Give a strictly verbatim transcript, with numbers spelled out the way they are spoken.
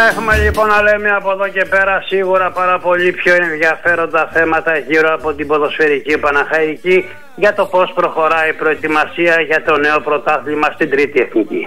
έχουμε λοιπόν να λέμε από εδώ και πέρα σίγουρα πάρα πολύ πιο ενδιαφέροντα θέματα γύρω από την ποδοσφαιρική Παναχαϊκή για το πώς προχωράει η προετοιμασία για το νέο πρωτάθλημα στην Τρίτη Εθνική.